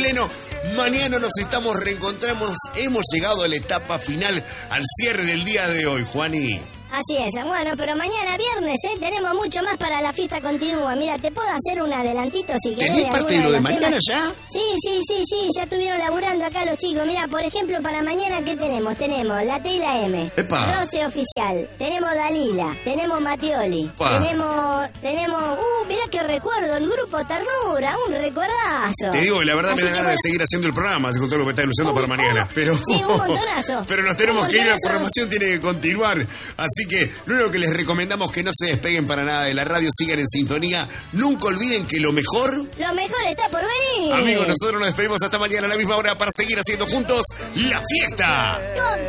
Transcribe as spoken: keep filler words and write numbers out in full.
pleno. Mañana nos estamos reencontramos. Hemos llegado a la etapa final, al cierre del día de hoy, Juani. Así es, bueno, pero mañana viernes, ¿eh? Tenemos mucho más para la fiesta continúa. Mira, te puedo hacer un adelantito si querés. ¿Tenés parte de lo de mañana temas? Ya? Sí, sí, sí, sí, ya estuvieron laburando acá los chicos. Mira, por ejemplo, para mañana, ¿qué tenemos? Tenemos la T y la M. Epa. Roce Oficial. Tenemos Dalila. Tenemos Matioli. Epa. Tenemos, tenemos, uh, mirá qué recuerdo, el grupo Ternura, un recuerdazo. Te digo, la verdad Así me da ganas bueno, de seguir haciendo el programa, así con todo lo que está ilusionando un, para mañana. Un, pero, sí, un montonazo. Pero nos tenemos que ir, la programación tiene que continuar. Así que lo único que les recomendamos que no se despeguen para nada de la radio, sigan en sintonía. Nunca olviden que lo mejor... Lo mejor está por venir. Amigos, nosotros nos despedimos hasta mañana a la misma hora para seguir haciendo juntos la fiesta.